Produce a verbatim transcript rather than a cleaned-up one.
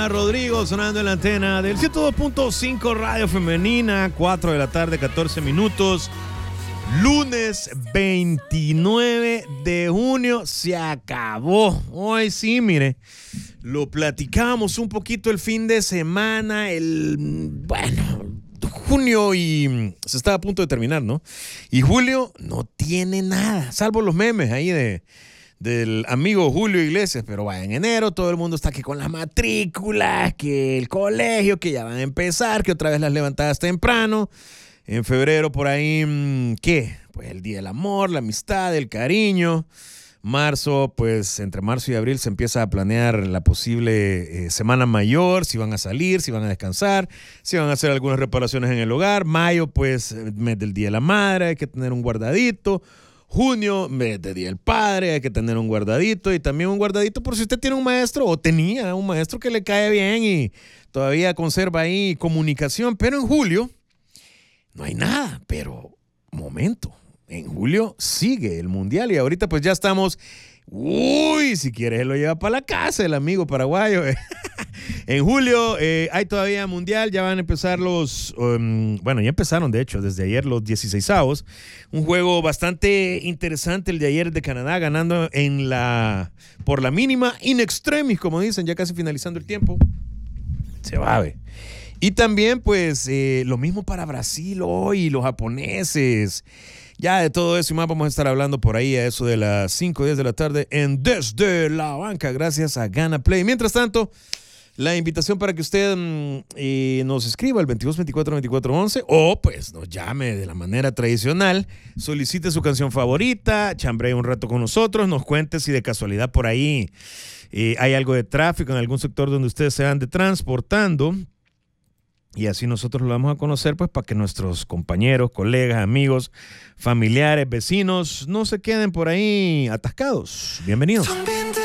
Rodrigo sonando en la antena del ciento dos punto cinco Radio Femenina, cuatro de la tarde, catorce minutos. Lunes veintinueve de junio, se acabó. Hoy sí, mire, lo platicamos un poquito el fin de semana, el, bueno, junio y se está a punto de terminar, ¿no? Y julio no tiene nada, salvo los memes ahí de... del amigo Julio Iglesias, pero vaya, en enero todo el mundo está aquí con las matrículas, que el colegio, que ya van a empezar, que otra vez las levantadas temprano. En febrero por ahí, ¿qué? Pues el Día del Amor, la amistad, el cariño. Marzo, pues entre marzo y abril se empieza a planear la posible eh, semana mayor, si van a salir, si van a descansar, si van a hacer algunas reparaciones en el hogar. Mayo, pues mes del Día de la Madre, hay que tener un guardadito. Junio, mes de Día del Padre, hay que tener un guardadito y también un guardadito por si usted tiene un maestro o tenía un maestro que le cae bien y todavía conserva ahí comunicación. Pero en julio no hay nada, pero momento, en julio sigue el Mundial y ahorita pues ya estamos, uy, si quieres lo lleva para la casa el amigo paraguayo. En julio eh, hay todavía Mundial, ya van a empezar los, um, bueno, ya empezaron de hecho desde ayer los dieciseisavos, un juego bastante interesante el de ayer de Canadá ganando en la, por la mínima in extremis, como dicen, ya casi finalizando el tiempo, se va a ver. Y también pues eh, lo mismo para Brasil hoy, los japoneses. Ya de todo eso y más vamos a estar hablando por ahí a eso de las cinco o diez de la tarde en Desde la Banca, gracias a Gana Play. Mientras tanto, la invitación para que usted mm, eh, nos escriba al veintidós veinticuatro veinticuatro once o pues nos llame de la manera tradicional, solicite su canción favorita, chambree un rato con nosotros, nos cuente si de casualidad por ahí eh, hay algo de tráfico en algún sector donde ustedes se ande transportando. Y así nosotros lo vamos a conocer, pues, para que nuestros compañeros, colegas, amigos, familiares, vecinos, no se queden por ahí atascados. Bienvenidos.